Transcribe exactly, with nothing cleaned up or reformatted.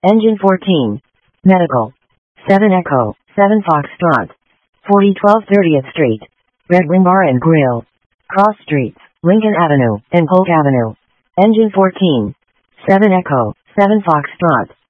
Engine fourteen. Medical. seven Echo, seven Foxtrot. forty twelve thirtieth Street. Red Wing Bar and Grill. Cross Streets, Lincoln Avenue, and Polk Avenue. Engine fourteen. seven Echo, seven Foxtrot.